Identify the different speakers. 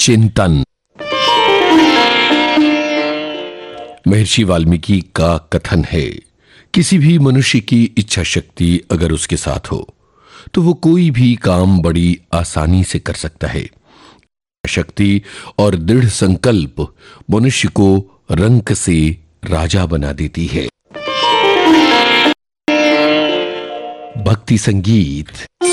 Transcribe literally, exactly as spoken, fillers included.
Speaker 1: चिंतन। महर्षि वाल्मीकि का कथन है, किसी भी मनुष्य की इच्छा शक्ति अगर उसके साथ हो तो वो कोई भी काम बड़ी आसानी से कर सकता है। शक्ति और दृढ़ संकल्प मनुष्य को रंक से राजा बना देती है। भक्ति संगीत।